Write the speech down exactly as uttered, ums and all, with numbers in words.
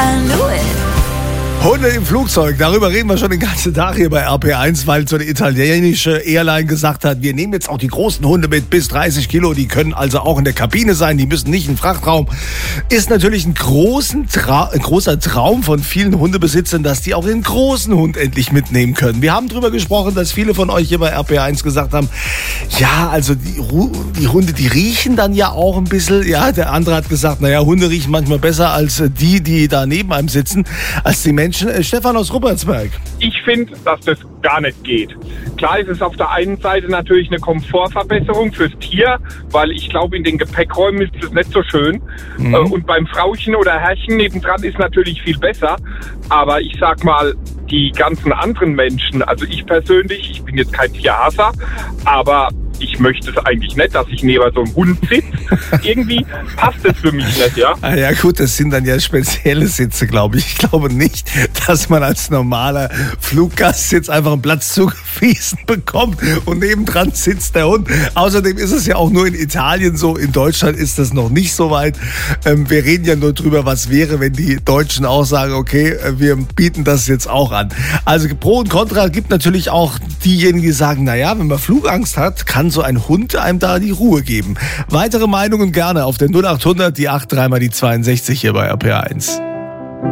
I knew it. Hunde im Flugzeug, darüber reden wir schon den ganzen Tag hier bei R P eins, weil so eine italienische Airline gesagt hat, wir nehmen jetzt auch die großen Hunde mit bis dreißig Kilo, die können also auch in der Kabine sein, die müssen nicht im Frachtraum. Ist natürlich ein, großen Tra- ein großer Traum von vielen Hundebesitzern, dass die auch den großen Hund endlich mitnehmen können. Wir haben darüber gesprochen, dass viele von euch hier bei R P eins gesagt haben, ja, also die, die Hunde, die riechen dann ja auch ein bisschen. Ja, der andere hat gesagt, naja, Hunde riechen manchmal besser als die, die da neben einem sitzen, als die Menschen. Stefan aus Ruppertsberg. Ich finde, dass das gar nicht geht. Klar ist es auf der einen Seite natürlich eine Komfortverbesserung fürs Tier, weil ich glaube, in den Gepäckräumen ist es nicht so schön. Mhm. Und beim Frauchen oder Herrchen nebendran ist natürlich viel besser. Aber ich sag mal, die ganzen anderen Menschen, also ich persönlich, ich bin jetzt kein Tierhasser, aber ich möchte es eigentlich nicht, dass ich neben so einem Hund sitze. Irgendwie passt das für mich nicht, ja? Ah ja gut, das sind dann ja spezielle Sitze, glaube ich. Ich glaube nicht, dass man als normaler Fluggast jetzt einfach einen Platz zugewiesen bekommt und nebendran sitzt der Hund. Außerdem ist es ja auch nur in Italien so, in Deutschland ist das noch nicht so weit. Ähm, wir reden ja nur drüber, was wäre, wenn die Deutschen auch sagen, okay, wir bieten das jetzt auch an. Also Pro und Contra gibt natürlich auch diejenigen, die sagen, naja, wenn man Flugangst hat, kann so ein Hund einem da die Ruhe geben. Weitere Meinungen gerne auf der null acht hundert, die acht drei mal die zweiundsechzig hier bei R P eins.